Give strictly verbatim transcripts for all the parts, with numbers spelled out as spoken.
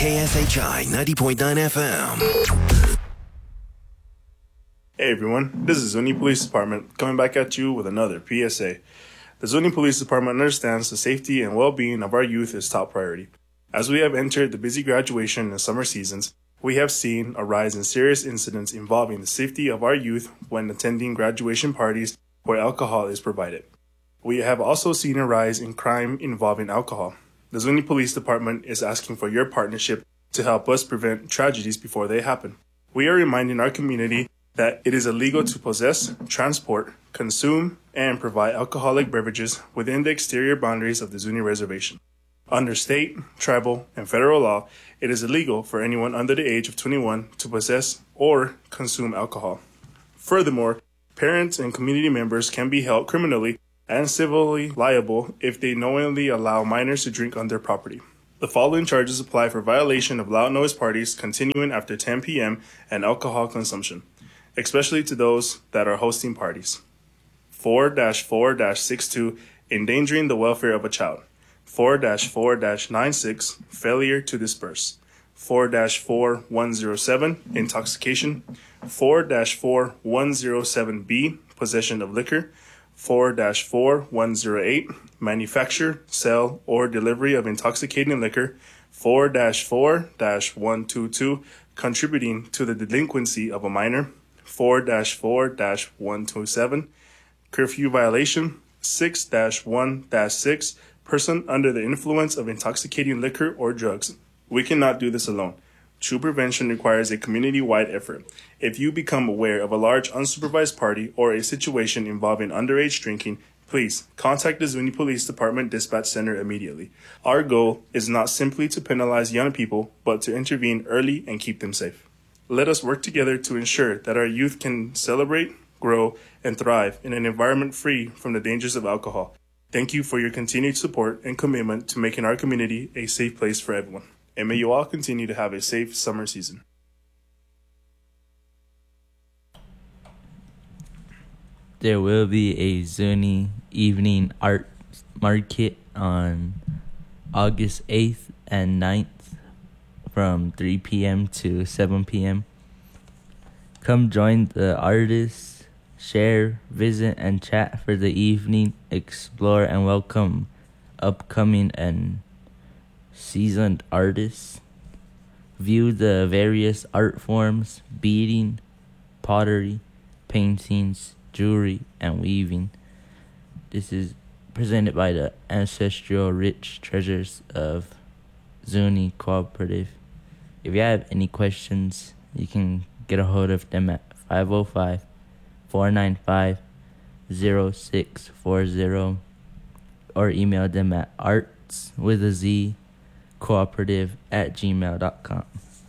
K S H I ninety point nine F M. Hey everyone, this is Zuni Police Department coming back at you with another P S A. The Zuni Police Department understands the safety and well-being of our youth is top priority. As we have entered the busy graduation and summer seasons, we have seen a rise in serious incidents involving the safety of our youth when attending graduation parties where alcohol is provided. We have also seen a rise in crime involving alcohol. The Zuni Police Department is asking for your partnership to help us prevent tragedies before they happen. We are reminding our community that it is illegal to possess, transport, consume, and provide alcoholic beverages within the exterior boundaries of the Zuni Reservation. Under state, tribal, and federal law, it is illegal for anyone under the age of twenty-one to possess or consume alcohol. Furthermore, parents and community members can be held criminally and civilly liable if they knowingly allow minors to drink on their property. The following charges apply for violation of loud noise parties continuing after ten p.m. and alcohol consumption, especially to those that are hosting parties. four dash four dash sixty-two, endangering the welfare of a child. four dash four dash ninety-six, failure to disperse. four dash four one oh seven, intoxication. four dash four one oh seven B, possession of liquor. four dash four one oh eight, manufacture, sale, or delivery of intoxicating liquor. four dash four dash one twenty-two, contributing to the delinquency of a minor. four dash four dash one twenty-seven, curfew violation. six dash one dash six, person under the influence of intoxicating liquor or drugs. We cannot do this alone. True prevention requires a community-wide effort. If you become aware of a large unsupervised party or a situation involving underage drinking, please contact the Zuni Police Department Dispatch Center immediately. Our goal is not simply to penalize young people, but to intervene early and keep them safe. Let us work together to ensure that our youth can celebrate, grow, and thrive in an environment free from the dangers of alcohol. Thank you for your continued support and commitment to making our community a safe place for everyone. And may you all continue to have a safe summer season. There will be a Zuni evening art market on August eighth and ninth from three p.m. to seven p.m. Come join the artists, share, visit, and chat for the evening, explore, and welcome upcoming and seasoned artists. View the various art forms: beading, pottery, paintings, jewelry, and weaving. This is presented by the ancestral rich treasures of Zuni Cooperative. If you have any questions, you can get a hold of them at five oh five, four nine five, oh six four oh or email them at arts with a Z cooperative at gmail dot com.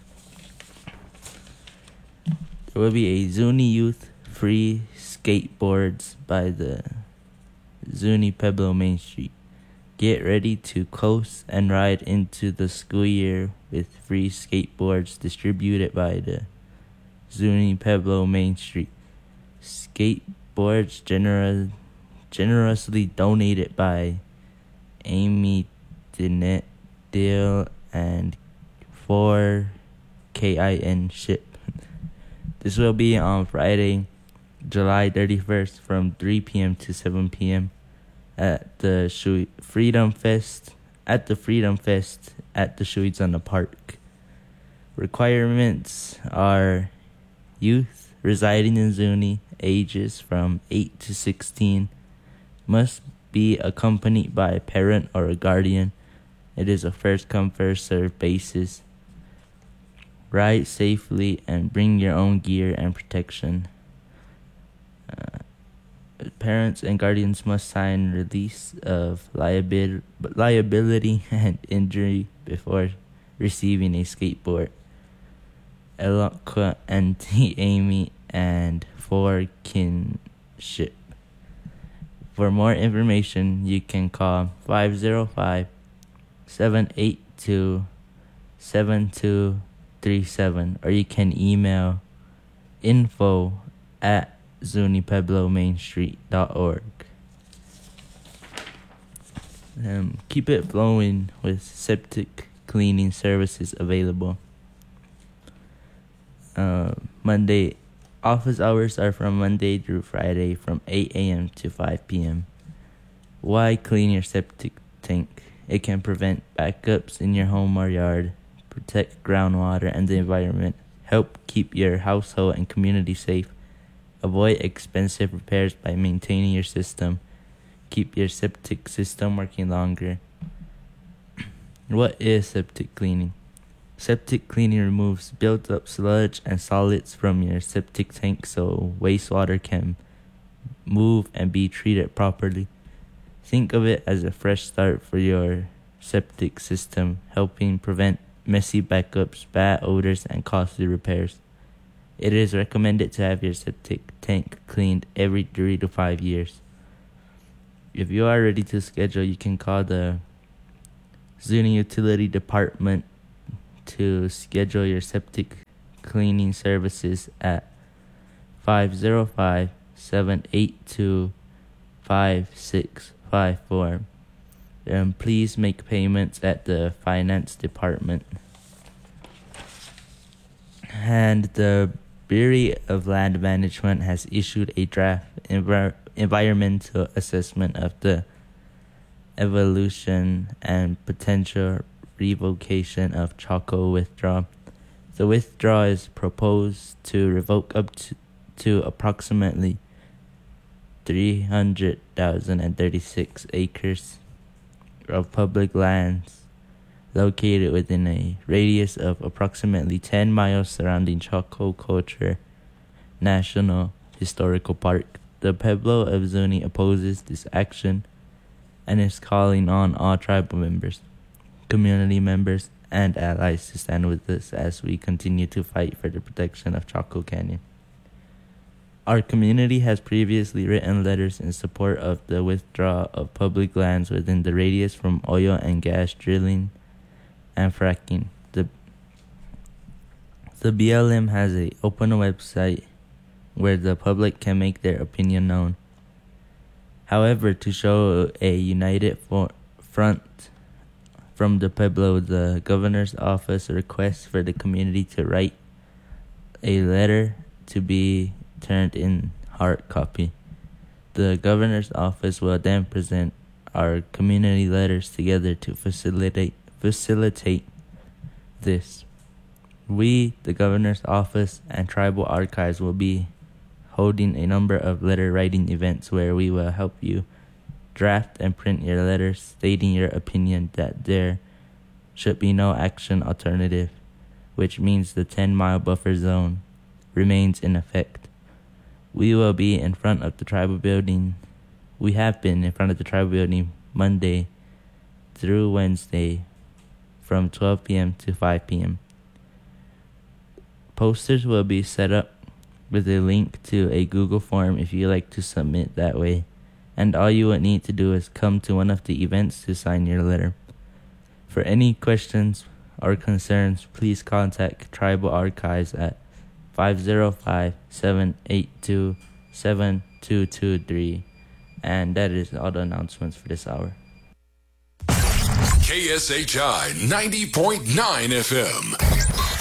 There will be a Zuni Youth free skateboards by the Zuni Pueblo Main Street. Get ready to coast and ride into the school year with free skateboards distributed by the Zuni Pueblo Main Street. Skateboards gener- generously donated by Amy Dinette Deal and four K I N Ship. This will be on Friday, July thirty-first from three p.m. to seven p.m. at the Shui Freedom Fest at the Freedom Fest at the Shuizana Park. Requirements are youth residing in Zuni, ages from eight to sixteen, must be accompanied by a parent or a guardian. It is a first-come, first-served basis. Ride safely and bring your own gear and protection. Uh, parents and guardians must sign release of liabi- liability and injury before receiving a skateboard. Elokwa, Auntie Amy, and four Kinship. For more information, you can call five oh five, seven eight two, seven two three seven or you can email info at zuni pueblo main street dot org. Um, keep it flowing with septic cleaning services available. Uh, Monday, office hours are from Monday through Friday from eight a.m. to five p.m. Why clean your septic tank? It can prevent backups in your home or yard, protect groundwater and the environment, help keep your household and community safe, avoid expensive repairs by maintaining your system, keep your septic system working longer. What is septic cleaning? Septic cleaning removes built-up sludge and solids from your septic tank so wastewater can move and be treated properly. Think of it as a fresh start for your septic system, helping prevent messy backups, bad odors, and costly repairs. It is recommended to have your septic tank cleaned every three to five years. If you are ready to schedule, you can call the Zuni Utility Department to schedule your septic cleaning services at five zero five, seven eight two, five six five four. Um, please make payments at the finance department. And the Bureau of Land Management has issued a draft envir- environmental assessment of the evolution and potential revocation of Chaco withdrawal. The withdrawal is proposed to revoke up to, to approximately three hundred thousand thirty-six acres of public lands located within a radius of approximately ten miles surrounding Chaco Culture National Historical Park. The Pueblo of Zuni opposes this action and is calling on all tribal members, community members, and allies to stand with us as we continue to fight for the protection of Chaco Canyon. Our community has previously written letters in support of the withdrawal of public lands within the radius from oil and gas drilling and fracking. The, the B L M has an open website where the public can make their opinion known. However, to show a united for- front from the Pueblo, the governor's office requests for the community to write a letter to be turned in hard copy. The governor's office will then present our community letters together to facilitate facilitate this. We, the governor's office, and tribal archives will be holding a number of letter writing events where we will help you draft and print your letters stating your opinion that there should be no action alternative, which means the ten mile buffer zone remains in effect. We will be in front of the tribal building. We have been in front of the tribal building Monday through Wednesday from twelve p.m. to five p.m. Posters will be set up with a link to a Google form if you like to submit that way. And all you would need to do is come to one of the events to sign your letter. For any questions or concerns, please contact Tribal Archives at five zero five, seven eight two, seven two two three. And that is all the announcements for this hour. K S H I ninety point nine F M.